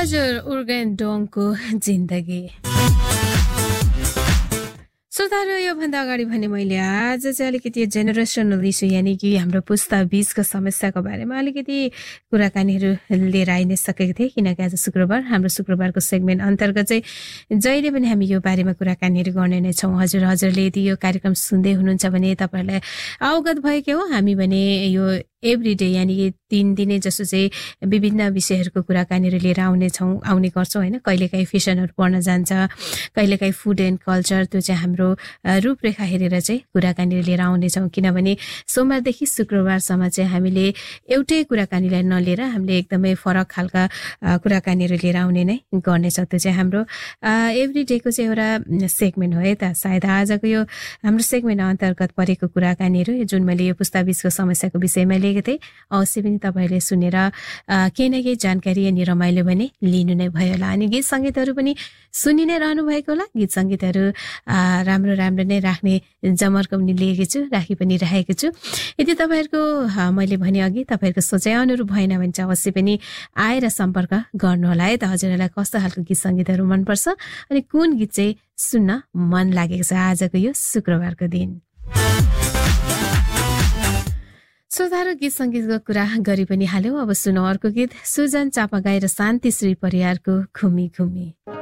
हजुर उर्गेन डोङको जिन्दगी। श्रोताहरू, योभन्दा अगाडि भने मैले आज चाहिँ अलिकति जेनेरेसनल इस्यु यानि कि हाम्रो पुस्ता बीचको समस्याको बारेमा अलिकति कुराकानीहरू लिएर आइ नै सकेको थिएँ, किनकि आज शुक्रबार हाम्रो शुक्रबारको सेगमेन्ट अन्तर्गत चाहिँ जहिले पनि हामी यो बारेमा कुराकानीहरू गर्ने नै छौँ। हजुरले यदि यो कार्यक्रम सुन्दै हुनुहुन्छ भने तपाईँहरूलाई अवगत भएकै हो, हामी भने यो एभ्रिडे यानि कि 3 दिने जसो चाहिँ विभिन्न विषयहरूको कुराकानीहरू लिएर आउने गर्छौँ होइन। कहिलेकाहीँ फेसनहरू पढ्न जान्छ, कहिलेकाहीँ फुड एन्ड कल्चर, त्यो चाहिँ हाम्रो रूपरेखा हेरेर चाहिँ कुराकानीहरू लिएर आउनेछौँ। किनभने सोमबारदेखि शुक्रबारसम्म चाहिँ हामीले एउटै कुराकानीलाई नलिएर हामीले एकदमै फरक खालका कुराकानीहरू लिएर आउने नै गर्नेछौँ। त्यो चाहिँ हाम्रो एभ्रिडेको चाहिँ एउटा सेगमेन्ट हो है त। सायद आजको यो हाम्रो सेगमेन्ट अन्तर्गत परेको कुराकानीहरू जुन मैले यो पुस्ताबीचको समस्याको विषयमा लिएको थिएँ, अवश्य पनि तपाईँहरूले सुनेर केही न केही जानकारी अनि रमाइलो भने लिनु नै भयो होला। अनि गीत सङ्गीतहरू पनि सुनि नै रहनु भएको होला। गीत सङ्गीतहरू राम्रो नै राख्ने जमर्को पनि लिएको छु, राखी पनि राखेको छु। यदि तपाईँहरूको मैले भने अघि तपाईँहरूको सोचाइ अनुरूप भएन भने चाहिँ अवश्य पनि आएर सम्पर्क गर्नुहोला है त। हजुरहरूलाई कस्तो खालको गीत सङ्गीतहरू मनपर्छ अनि कुन गीत चाहिँ सुन्न मन लागेको छ आजको यो शुक्रबारको दिन। श्रोताहरू, गीत सङ्गीतको कुरा गरी पनि हाल्यौँ। अब सुनौ अर्को गीत, सुजन चापागाई र शान्ति श्री परियारको घुमी घुमी।